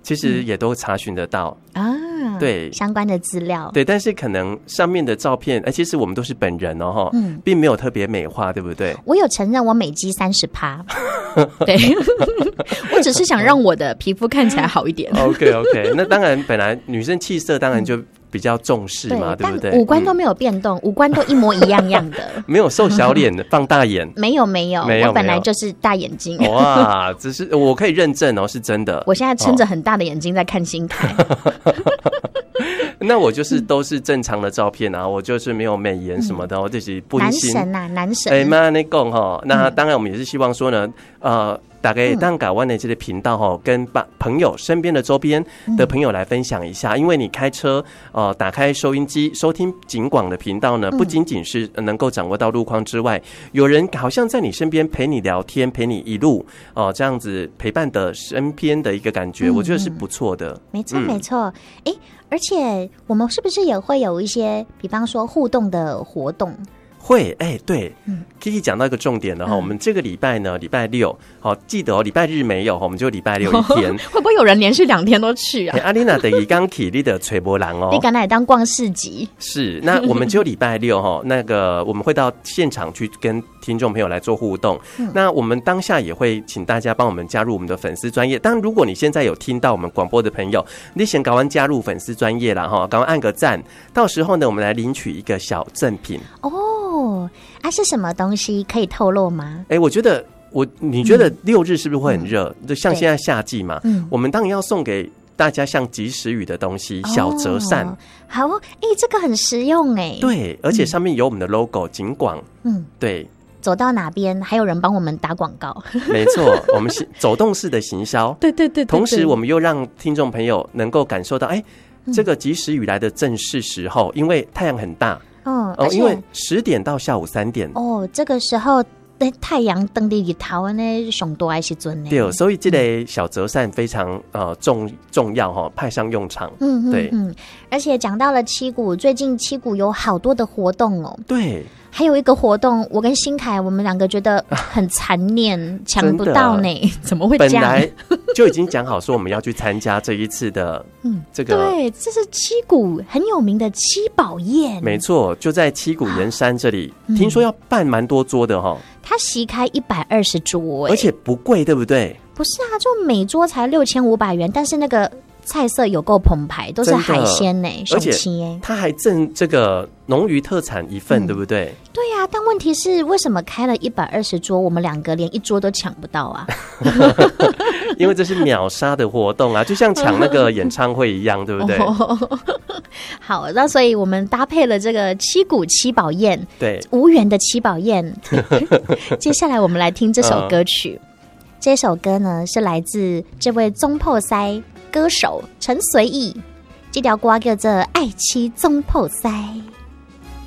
其实也都查询得到啊， 对相关的资料， 对，但是可能上面的照片，其实我们都是本人哦，并没有特别美化，对不对？ 我有承认我美肌30%，对，我只是想让我的皮肤看起来好一点。 OK， 那当然，本来女生气色当然就比较重视嘛，对不对？ 但五官都没有变动，五官都一模一样样的， 没有瘦小脸、放大眼， 没有，我本来就是大眼睛。 哇，只是我可以认证哦，是真的。 我现在撑着很大的眼睛在看新台。 那我就是都是正常的照片啊，我就是没有美颜什么的，我就是不男神啊，男神。 慢慢讲哈，那当然我们也是希望说呢，大概当港湾的这个频道哈，跟朋友身边的周边的朋友来分享一下，因为你开车打开收音机收听警广的频道呢，不仅仅是能够掌握到路况之外，有人好像在你身边陪你聊天，陪你一路这样子陪伴的身边的一个感觉，我觉得是不错的。 没错，没错。而且我们是不是也会有一些，比方说互动的活动？ 会，对，Kiki 讲到一个重点了哈，我们这个礼拜呢，礼拜六，好记得礼拜日没有，我们就礼拜六一天。 会不会有人连续2天都去啊？ 阿丽娜等于刚起立的吹波浪哦， 你敢来当逛市集？ 是，那我们只有礼拜六哈，那个我们会到现场去跟听众朋友来做互动。那我们当下也会请大家帮我们加入我们的粉丝专页。当然，如果你现在有听到我们广播的朋友，你先赶快加入粉丝专页啦哈，赶快按个赞。到时候呢，我们来领取一个小赠品哦。 是什么东西可以透露吗？ 我觉得你觉得6日是不是会很热？就像现在夏季嘛，我们当然要送给大家像及时雨的东西，小折扇。 好，这个很实用对，而且上面有我们的 logo 警广。对。 走到哪边还有人帮我们打广告， 没错，我们走动式的行销。 对， 同时我们又让听众朋友能够感受到，这个及时雨来的正是时候，因为太阳很大。因为10点到下午3点这个时候太阳登地头呢上多的时阵呢， 对，所以这类小折扇非常重要哈，派上用场。对， 而且讲到了七股，最近七股有好多的活动哦。 对。 还有一个活动，我跟新凯我们2个觉得很残念，抢不到呢，怎么会这样？ 本来就已经讲好说我们要去参加这一次的，这个对，这是七股很有名的七宝宴， 没错，就在七股盐山这里，听说要办蛮多桌的哈。 他席开120桌， 而且不贵，对不对？ 不是啊，就每桌才6500元，但是那个菜色有够澎湃，都是海鲜呢， 而且它还赠这个农渔特产一份，对不对？ 对啊，但问题是为什么开了120桌，我们2个连1桌都抢不到啊？ 因为这是秒杀的活动啊，就像抢那个演唱会一样，对不对？ 好，那所以我们搭配了这个七股七宝宴， 对， 无缘的七宝宴。接下来我们来听这首歌曲。这首歌呢是来自这位总鋪師歌手陈随意，这条歌叫做《愛妻總鋪師》。